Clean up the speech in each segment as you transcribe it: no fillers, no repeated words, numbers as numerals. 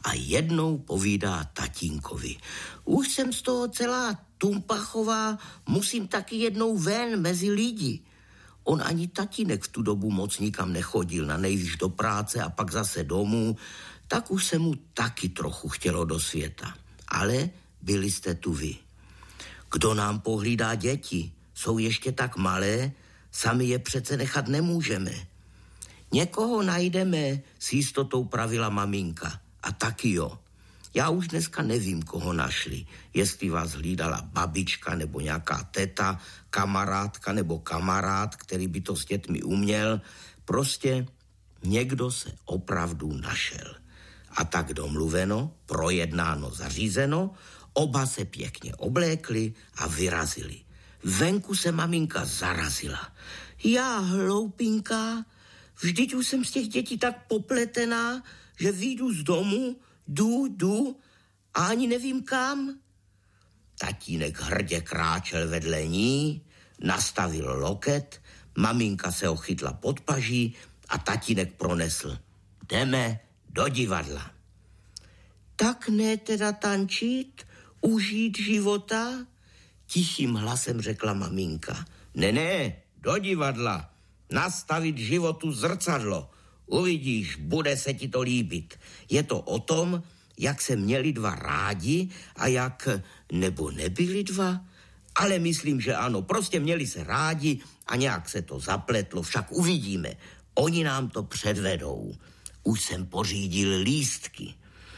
a jednou povídá tatínkovi. Už jsem z toho celá tumpachová, musím taky jednou ven mezi lidi. On ani tatínek v tu dobu moc nikam nechodil, na nejvíc do práce a pak zase domů, tak už se mu taky trochu chtělo do světa. Ale byli jste tu vy. Kdo nám pohlídá děti? Jsou ještě tak malé, sami je přece nechat nemůžeme. Někoho najdeme, s jistotou pravila maminka. A taky jo. Já už dneska nevím, koho našli. Jestli vás hlídala babička nebo nějaká teta, kamarádka nebo kamarád, který by to s dětmi uměl. Prostě někdo se opravdu našel. A tak domluveno, projednáno, zařízeno, oba se pěkně oblékli a vyrazili. Venku se maminka zarazila. Já, hloupinka, vždyť už jsem z těch dětí tak popletená, že vyjdu z domu, jdu a ani nevím kam. Tatínek hrdě kráčel vedle ní, nastavil loket, maminka se ho chytla pod paží a tatínek pronesl. Jdeme do divadla. Tak ne teda tančit, užít života? Tichým hlasem řekla maminka. Ne, do divadla. Nastavit životu zrcadlo. Uvidíš, bude se ti to líbit. Je to o tom, jak se měli dva rádi a jak, nebo nebyli dva, ale myslím, že ano, prostě měli se rádi a nějak se to zapletlo, však uvidíme. Oni nám to předvedou. Už jsem pořídil lístky.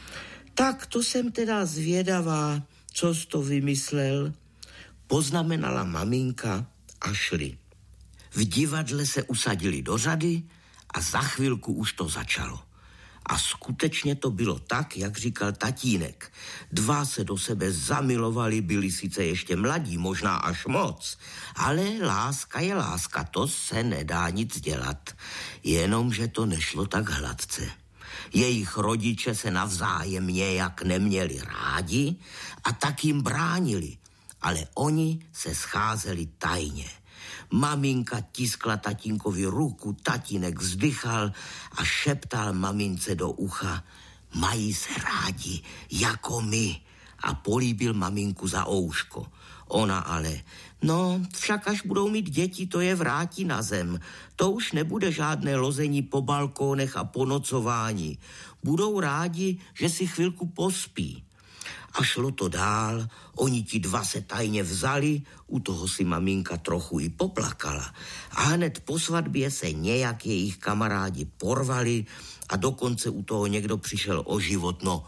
Tak to jsem teda zvědavá, co jsi to vymyslel. Poznamenala maminka a šli. V divadle se usadili do řady a za chvilku už to začalo. A skutečně to bylo tak, jak říkal tatínek. Dva se do sebe zamilovali, byli sice ještě mladí, možná až moc, ale láska je láska, to se nedá nic dělat. Jenomže to nešlo tak hladce. Jejich rodiče se navzájem nějak neměli rádi a tak jim bránili, ale oni se scházeli tajně. Maminka tiskla tatínkovi ruku, tatínek vzdychal a šeptal mamince do ucha, mají se rádi jako my, a políbil maminku za ouško. Ona ale, no však až budou mít děti, to je vrátí na zem. To už nebude žádné lození po balkónech a ponocování. Budou rádi, že si chvilku pospí. A šlo to dál, oni ti dva se tajně vzali, u toho si maminka trochu i poplakala. A hned po svatbě se nějak jejich kamarádi porvali a dokonce u toho někdo přišel o život, no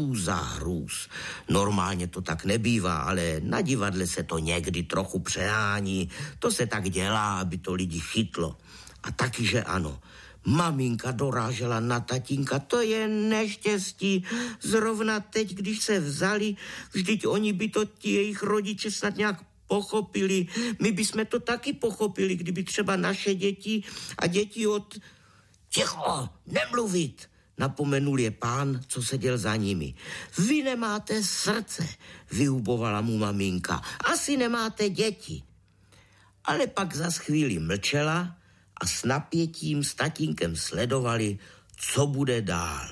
hrůz. Normálně to tak nebývá, ale na divadle se to někdy trochu přehání, to se tak dělá, aby to lidi chytlo. A taky, že ano. Maminka dorážela na tatínka, to je neštěstí. Zrovna teď, když se vzali, vždyť oni by to ti jejich rodiče snad nějak pochopili. My bychom to taky pochopili, kdyby třeba naše děti a děti od... Ticho, nemluvit, napomenul je pán, co seděl za nimi. Vy nemáte srdce, vyhubovala mu maminka. Asi nemáte děti. Ale pak zas chvíli mlčela a s napětím s tatínkem sledovali, co bude dál.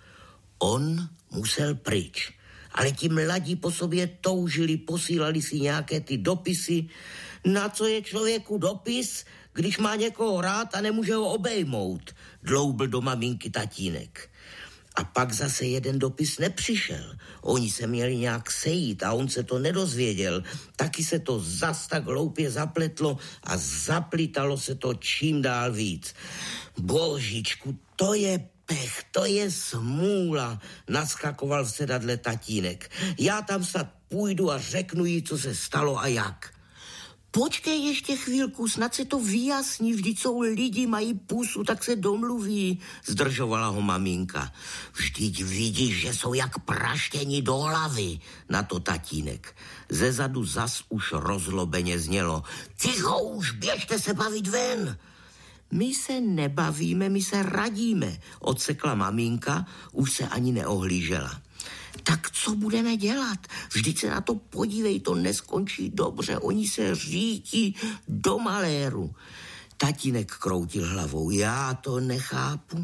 On musel pryč, ale ti mladí po sobě toužili, posílali si nějaké ty dopisy. Na co je člověku dopis, když má někoho rád a nemůže ho obejmout, dloubl do maminky tatínek. A pak zase jeden dopis nepřišel. Oni se měli nějak sejít a on se to nedozvěděl. Taky se to zas tak hloupě zapletlo a zaplítalo se to čím dál víc. Božičku, to je pech, to je smůla, naskakoval v sedadle tatínek. Já tam snad půjdu a řeknu jí, co se stalo a jak. Počkej ještě chvílku, snad se to vyjasní, vždyť jsou lidi, mají pusu, tak se domluví, zdržovala ho maminka. Vždyť vidíš, že jsou jak praštěni do hlavy, na to tatínek. Zezadu zas už rozlobeně znělo. Ticho už, běžte se bavit ven. My se nebavíme, my se radíme, odsekla maminka, už se ani neohlížela. Tak co budeme dělat? Vždyť se na to podívej, to neskončí dobře, oni se řítí do maléru. Tatínek kroutil hlavou, já to nechápu.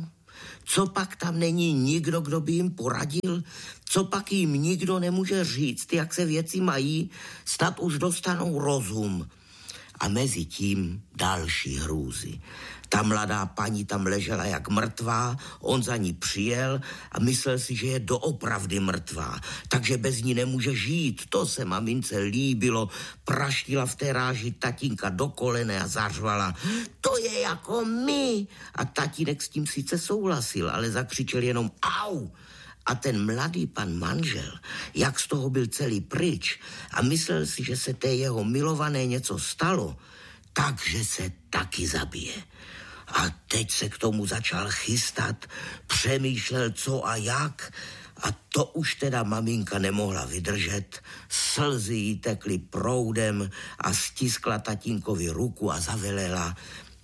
Co pak tam není nikdo, kdo by jim poradil? Co pak jim nikdo nemůže říct, jak se věci mají? Snad už dostanou rozum. A mezi tím další hrůzy. Ta mladá paní tam ležela jak mrtvá, on za ní přijel a myslel si, že je doopravdy mrtvá, takže bez ní nemůže žít. To se mamince líbilo, praštila v té ráži tatínka do kolene a zařvala: to je jako my. A tatínek s tím sice souhlasil, ale zakřičel jenom au. A ten mladý pan manžel, jak z toho byl celý pryč a myslel si, že se té jeho milované něco stalo, takže se taky zabije. A teď se k tomu začal chystat, přemýšlel co a jak, a to už teda maminka nemohla vydržet. Slzy jí tekly proudem a stiskla tatínkovi ruku a zavelela: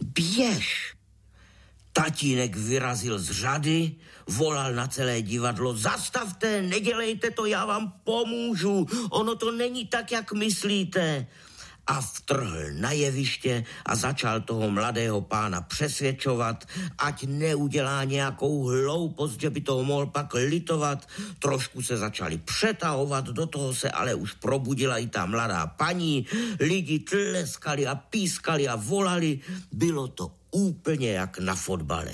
běž. Tatínek vyrazil z řady, volal na celé divadlo: zastavte, nedělejte to, já vám pomůžu, ono to není tak, jak myslíte. A vtrhl na jeviště a začal toho mladého pána přesvědčovat, ať neudělá nějakou hloupost, že by toho mohl pak litovat. Trošku se začali přetahovat, do toho se ale už probudila i ta mladá paní. Lidi tleskali a pískali a volali. Bylo to úplně jak na fotbale.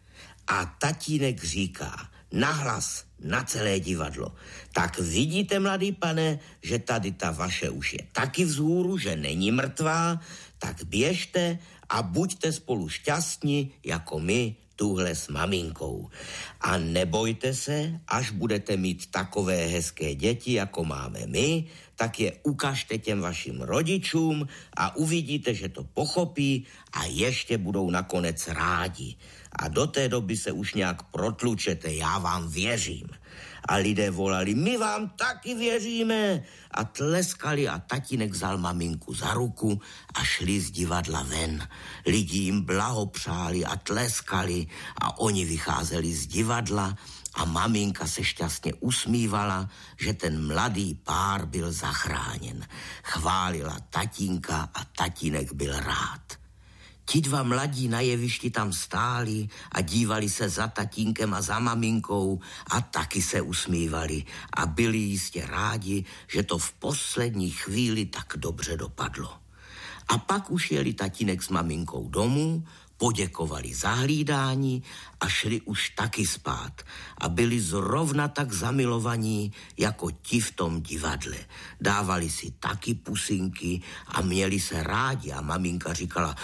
A tatínek říká nahlas na celé divadlo: tak vidíte, mladý pane, že tady ta vaše už je taky vzhůru, že není mrtvá, tak běžte a buďte spolu šťastní, jako my tuhle s maminkou. A nebojte se, až budete mít takové hezké děti, jako máme my, tak je ukažte těm vašim rodičům a uvidíte, že to pochopí a ještě budou nakonec rádi. A do té doby se už nějak protlučete, já vám věřím. A lidé volali: my vám taky věříme. A tleskali a tatínek vzal maminku za ruku a šli z divadla ven. Lidi jim blahopřáli a tleskali a oni vycházeli z divadla a maminka se šťastně usmívala, že ten mladý pár byl zachráněn. Chválila tatínka a tatínek byl rád. Ti dva mladí na jevišti tam stáli a dívali se za tatínkem a za maminkou a taky se usmívali a byli jistě rádi, že to v poslední chvíli tak dobře dopadlo. A pak už jeli tatínek s maminkou domů, poděkovali za hlídání a šli už taky spát a byli zrovna tak zamilovaní jako ti v tom divadle. Dávali si taky pusinky a měli se rádi a maminka říkala: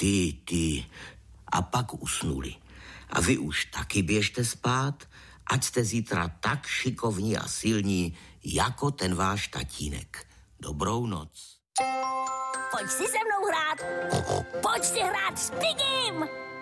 ty. A pak usnuli. A vy už taky běžte spát, ať jste zítra tak šikovní a silní, jako ten váš tatínek. Dobrou noc. Pojď si se mnou hrát. Pojď si hrát s Pigim.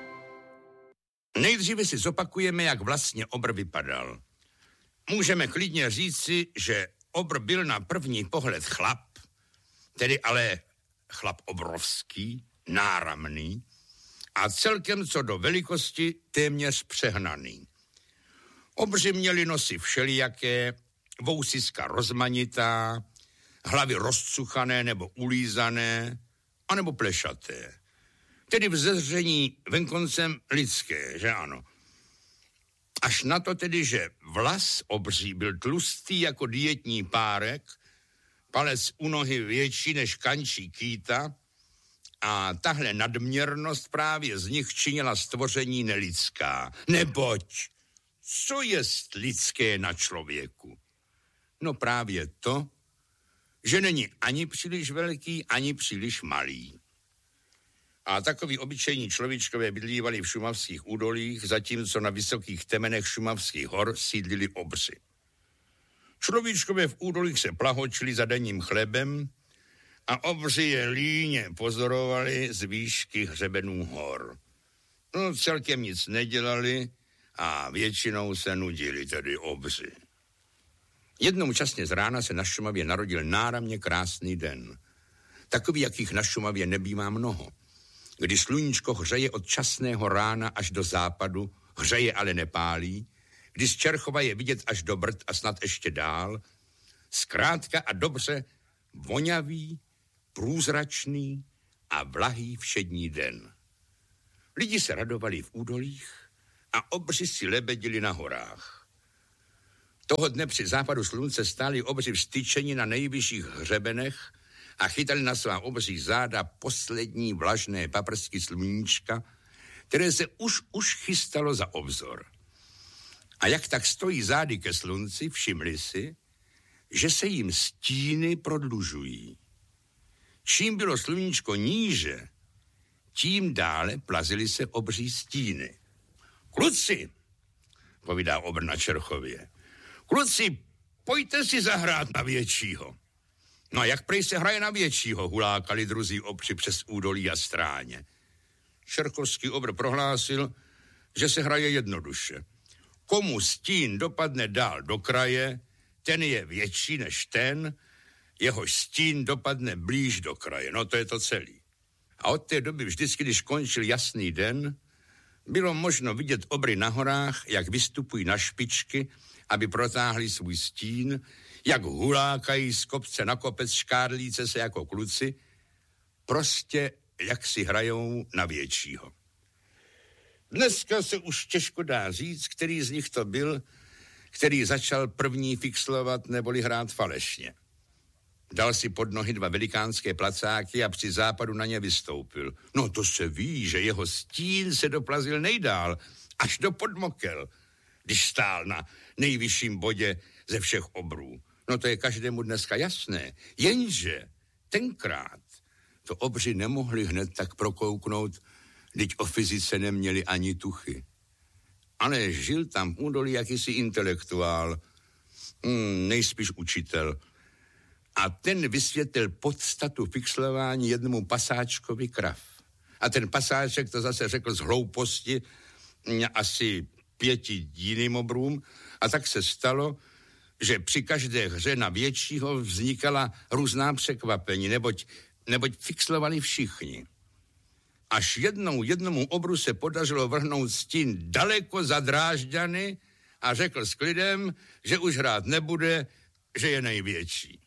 Nejdříve si zopakujeme, jak vlastně obr vypadal. Můžeme klidně říci, že obr byl na první pohled chlap, tedy ale chlap obrovský, náramný a celkem co do velikosti téměř přehnaný. Obři měli nosy všelijaké, vousiska rozmanitá, hlavy rozcuchané nebo ulízané, anebo plešaté. Tedy v zezření venkoncem lidské, že ano. Až na to tedy, že vlas obří byl tlustý jako dietní párek, palec u nohy větší než kančí kýta, a tahle nadměrnost právě z nich činila stvoření nelidská. Neboť, co jest lidské na člověku? No právě to, že není ani příliš velký, ani příliš malý. A takový obyčejní človíčkové bydlívali v šumavských údolích, zatímco na vysokých temenech šumavských hor sídlili obři. Človíčkové v údolích se plahočili za denním chlebem a obři je líně pozorovali z výšky hřebenů hor. No, celkem nic nedělali a většinou se nudili, tedy obři. Jednou časně z rána se na Šumavě narodil náramně krásný den. Takový, jakých na Šumavě nebývá mnoho. Kdy sluníčko hřeje od časného rána až do západu, hřeje ale nepálí, kdy z Čerchova je vidět až do Brd a snad ještě dál, zkrátka a dobře vonavý, průzračný a vlahý všední den. Lidi se radovali v údolích a obři si lebedili na horách. Toho dne při západu slunce stáli obři vztyčeni na nejvyšších hřebenech a chytali na svá obří záda poslední vlažné paprsky sluníčka, které se už chystalo za obzor. A jak tak stojí zády ke slunci, všimli si, že se jim stíny prodlužují. Čím bylo sluníčko níže, tím dále plazily se obří stíny. Kluci, povídá obr na Čerchově, kluci, pojďte si zahrát na většího. No a jak prej se hraje na většího, hulákali druzí obři přes údolí a stráně. Čerchovský obr prohlásil, že se hraje jednoduše. Komu stín dopadne dál do kraje, ten je větší než ten, jehož stín dopadne blíž do kraje. No to je to celý. A od té doby vždycky, když končil jasný den, bylo možno vidět obry na horách, jak vystupují na špičky, aby protáhli svůj stín, jak hulákají z kopce na kopec, škádlíce se jako kluci, prostě jak si hrajou na většího. Dneska se už těžko dá říct, který z nich to byl, který začal první fixlovat neboli hrát falešně. Dal si pod nohy 2 velikánské placáky a při západu na ně vystoupil. No to se ví, že jeho stín se doplazil nejdál, až do Podmokel, když stál na nejvyšším bodě ze všech obrů. No to je každému dneska jasné, jenže tenkrát to obři nemohli hned tak prokouknout, vždyť o fyzice neměli ani tuchy. Ale žil tam v údolí jakýsi intelektuál, nejspíš učitel. A ten vysvětlil podstatu fixlování jednomu pasáčkovi krav. A ten pasáček to zase řekl z hlouposti asi 5 jiným obrům. A tak se stalo, že při každé hře na většího vznikala různá překvapení, neboť fixlovali všichni. Až jednomu obru se podařilo vrhnout stín daleko za Drážďany a řekl s klidem, že už hrát nebude, že je největší.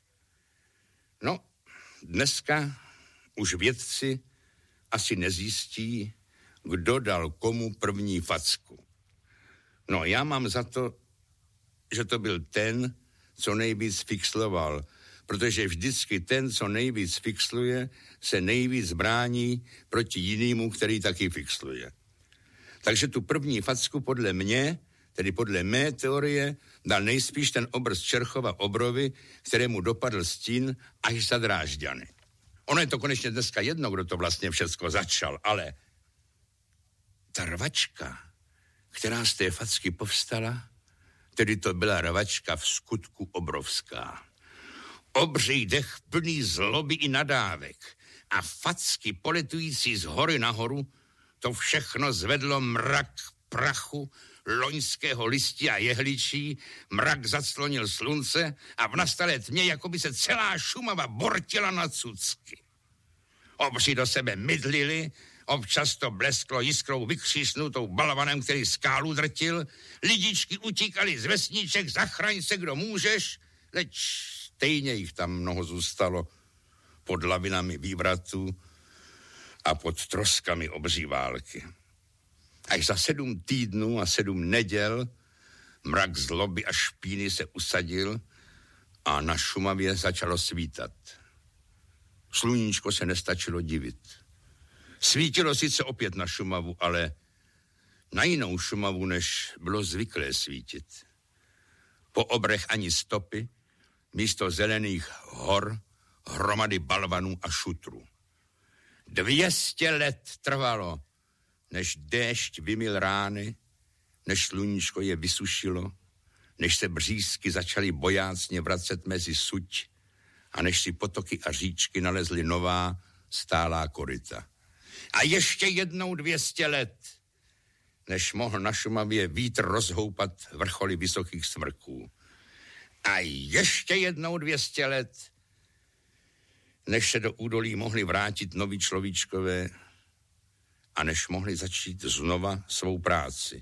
No, dneska už vědci asi nezjistí, kdo dal komu první facku. No, já mám za to, že to byl ten, co nejvíc fixloval, protože vždycky ten, co nejvíc fixluje, se nejvíc brání proti jinému, který taky fixluje. Takže tu první facku podle mě, tedy podle mé teorie, dal nejspíš ten obr z Čerchova Obrovy, kterému dopadl stín až za Drážďany. Ono je to konečně dneska jedno, kdo to vlastně všecko začal, ale ta rvačka, která z té facky povstala, tedy to byla rvačka v skutku obrovská. Obří dech plný zloby i nadávek a facky poletující z hory nahoru, to všechno zvedlo mrak prachu, loňského listí a jehličí, mrak zaclonil slunce a v nastalé tmě jako by se celá Šumava bortila na cucky. Obři do sebe mydlili, občas to blesklo jiskrou vykřísnutou balvanem, který skálu drtil, lidičky utíkali z vesniček, zachraň se, kdo můžeš, leč stejně jich tam mnoho zůstalo pod lavinami vývratů a pod troskami obří války. Až za 7 týdnů a 7 neděl mrak zloby a špíny se usadil a na Šumavě začalo svítat. Sluníčko se nestačilo divit. Svítilo sice opět na Šumavu, ale na jinou Šumavu, než bylo zvyklé svítit. Po obrech ani stopy, místo zelených hor, hromady balvanů a šutrů. 200 let trvalo, než déšť vymyl rány, než sluníčko je vysušilo, než se břízky začaly bojácně vracet mezi suť a než si potoky a říčky nalezly nová stálá koryta. A ještě jednou 200 let, než mohl na Šumavě vítr rozhoupat vrcholy vysokých smrků. A ještě jednou 200 let, než se do údolí mohli vrátit noví človíčkové a než mohli začít znova svou práci.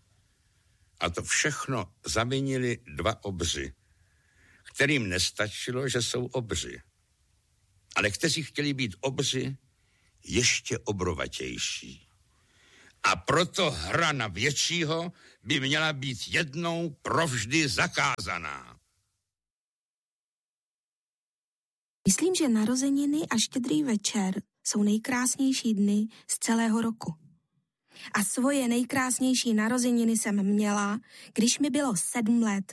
A to všechno zavinili 2 obři, kterým nestačilo, že jsou obři, ale kteří chtěli být obři ještě obrovatější. A proto hra na většího by měla být jednou provždy zakázaná. Myslím, že narozeniny a Štědrý večer jsou nejkrásnější dny z celého roku. A svoje nejkrásnější narozeniny jsem měla, když mi bylo 7 let.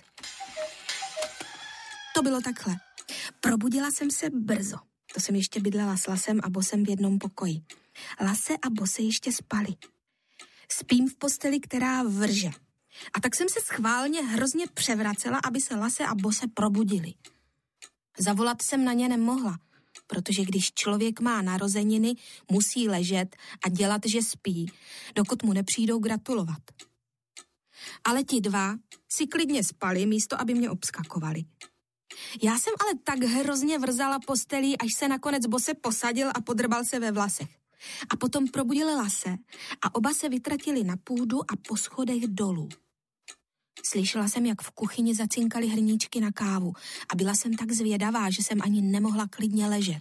To bylo takhle. Probudila jsem se brzo. To jsem ještě bydlela s Lasem a Bosem v jednom pokoji. Lase a Bose ještě spali. Spím v posteli, která vrže. A tak jsem se schválně hrozně převracela, aby se Lase a Bose probudili. Zavolat jsem na ně nemohla, protože když člověk má narozeniny, musí ležet a dělat, že spí, dokud mu nepřijdou gratulovat. Ale ti dva si klidně spali, místo aby mě obskakovali. Já jsem ale tak hrozně vrzala postelí, až se nakonec Bose posadil a podrbal se ve vlasech. A potom probudili Lase a oba se vytratili na půdu a po schodech dolů. Slyšela jsem, jak v kuchyni zacinkaly hrníčky na kávu a byla jsem tak zvědavá, že jsem ani nemohla klidně ležet.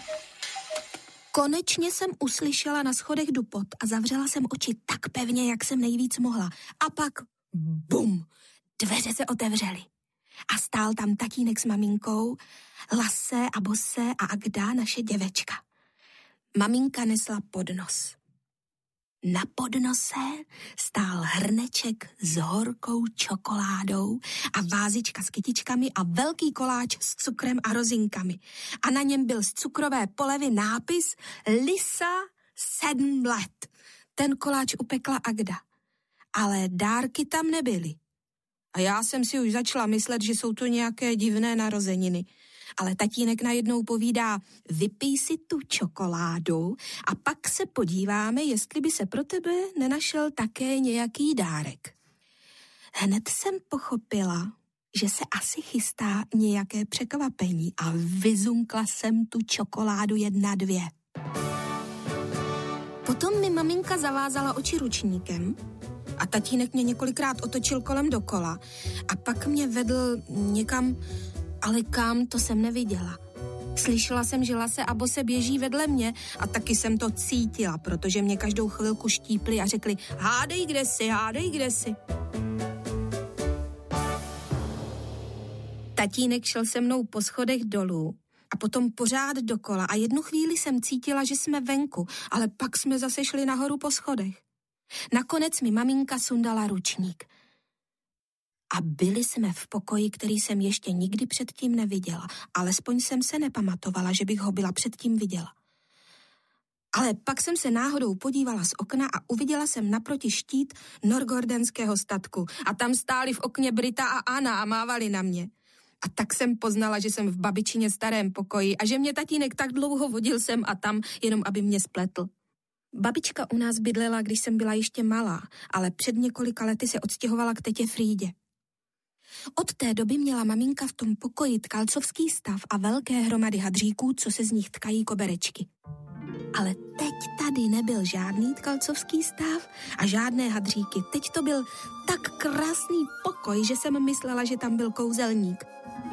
Konečně jsem uslyšela na schodech dupot a zavřela jsem oči tak pevně, jak jsem nejvíc mohla. A pak bum, dveře se otevřely. A stál tam tatínek s maminkou, Lase a Bose a Agda, naše děvečka. Maminka nesla podnos. Na podnose stál hrneček s horkou čokoládou a vázička s kytičkami a velký koláč s cukrem a rozinkami. A na něm byl z cukrové polevy nápis Lisa 7 let. Ten koláč upekla Agda. Ale dárky tam nebyly. A já jsem si už začala myslet, že jsou to nějaké divné narozeniny. Ale tatínek najednou povídá, vypij si tu čokoládu a pak se podíváme, jestli by se pro tebe nenašel také nějaký dárek. Hned jsem pochopila, že se asi chystá nějaké překvapení a vyzunkla jsem tu čokoládu 1, 2. Potom mi maminka zavázala oči ručníkem a tatínek mě několikrát otočil kolem dokola a pak mě vedl někam, ale kam, to jsem neviděla. Slyšela jsem, že Lase a Bose běží vedle mě a taky jsem to cítila, protože mě každou chvilku štípli a řekli hádej, kde jsi, hádej, kde jsi. Tatínek šel se mnou po schodech dolů a potom pořád dokola a jednu chvíli jsem cítila, že jsme venku, ale pak jsme zase šli nahoru po schodech. Nakonec mi maminka sundala ručník. A byli jsme v pokoji, který jsem ještě nikdy předtím neviděla. Alespoň jsem se nepamatovala, že bych ho byla předtím viděla. Ale pak jsem se náhodou podívala z okna a uviděla jsem naproti štít norgordenského statku. A tam stáli v okně Brita a Anna a mávali na mě. A tak jsem poznala, že jsem v babičině starém pokoji a že mě tatínek tak dlouho vodil sem a tam, jenom aby mě spletl. Babička u nás bydlela, když jsem byla ještě malá, ale před několika lety se odstěhovala k tetě Frýdě. Od té doby měla maminka v tom pokoji tkalcovský stav a velké hromady hadříků, co se z nich tkají koberečky. Ale teď tady nebyl žádný tkalcovský stav a žádné hadříky. Teď to byl tak krásný pokoj, že jsem myslela, že tam byl kouzelník.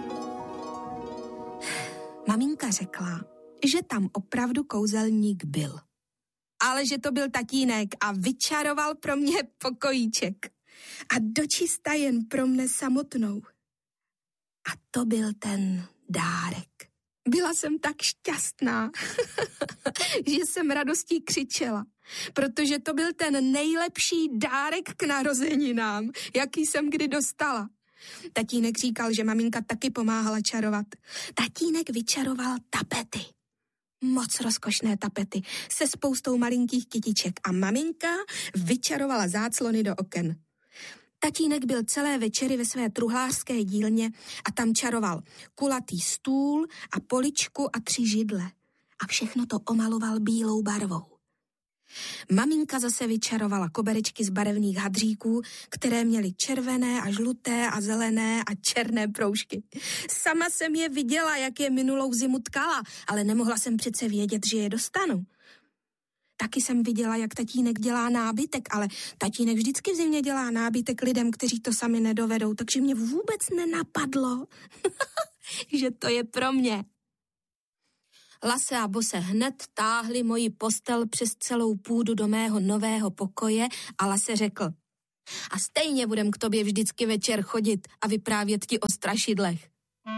Maminka řekla, že tam opravdu kouzelník byl. Ale že to byl tatínek a vyčaroval pro mě pokojíček. A dočista jen pro mne samotnou. A to byl ten dárek. Byla jsem tak šťastná, že jsem radostí křičela, protože to byl ten nejlepší dárek k narozeninám, jaký jsem kdy dostala. Tatínek říkal, že maminka taky pomáhala čarovat. Tatínek vyčaroval tapety. Moc rozkošné tapety se spoustou malinkých kytiček a maminka vyčarovala záclony do oken. Tatínek byl celé večery ve své truhlářské dílně a tam čaroval kulatý stůl a poličku a 3 židle. A všechno to omaloval bílou barvou. Maminka zase vyčarovala koberečky z barevných hadříků, které měly červené a žluté a zelené a černé proužky. Sama jsem je viděla, jak je minulou zimu tkala, ale nemohla jsem přece vědět, že je dostanu. Taky jsem viděla, jak tatínek dělá nábytek, ale tatínek vždycky v zimě dělá nábytek lidem, kteří to sami nedovedou, takže mě vůbec nenapadlo, že to je pro mě. Lase a Bose hned táhli moji postel přes celou půdu do mého nového pokoje a Lase řekl: a stejně budem k tobě vždycky večer chodit a vyprávět ti o strašidlech.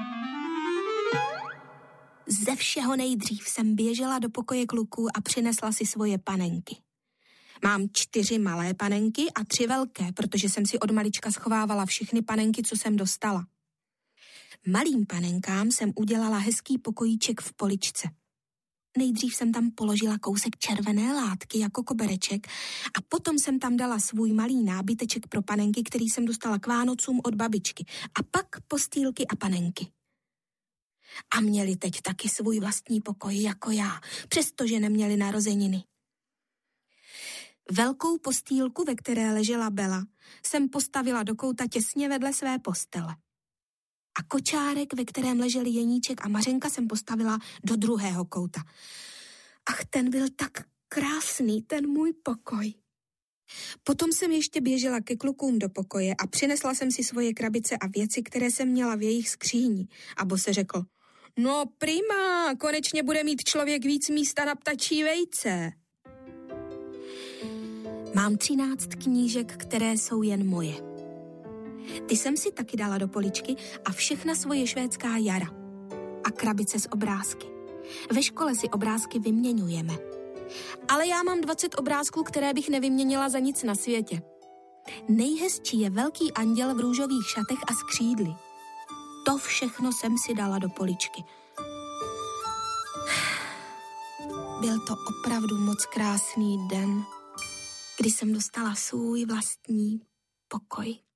Ze všeho nejdřív jsem běžela do pokoje kluků a přinesla si svoje panenky. Mám 4 malé panenky a 3 velké, protože jsem si od malička schovávala všechny panenky, co jsem dostala. Malým panenkám jsem udělala hezký pokojíček v poličce. Nejdřív jsem tam položila kousek červené látky jako kobereček a potom jsem tam dala svůj malý nábyteček pro panenky, který jsem dostala k Vánocům od babičky, a pak postýlky a panenky. A měli teď taky svůj vlastní pokoj jako já, přestože neměli narozeniny. Velkou postýlku, ve které ležela Bela, jsem postavila do kouta těsně vedle své postele. A kočárek, ve kterém leželi Jeníček a Mařenka, jsem postavila do druhého kouta. Ach, ten byl tak krásný, ten můj pokoj. Potom jsem ještě běžela ke klukům do pokoje a přinesla jsem si svoje krabice a věci, které jsem měla v jejich skříni. A Bose řekl: no prima, konečně bude mít člověk víc místa na ptačí vejce. Mám 13 knížek, které jsou jen moje. Ty jsem si taky dala do poličky a všechna svoje švédská jara. A krabice s obrázky. Ve škole si obrázky vyměňujeme. Ale já mám 20 obrázků, které bych nevyměnila za nic na světě. Nejhezčí je velký anděl v růžových šatech a s křídly. To všechno jsem si dala do poličky. Byl to opravdu moc krásný den, kdy jsem dostala svůj vlastní pokoj.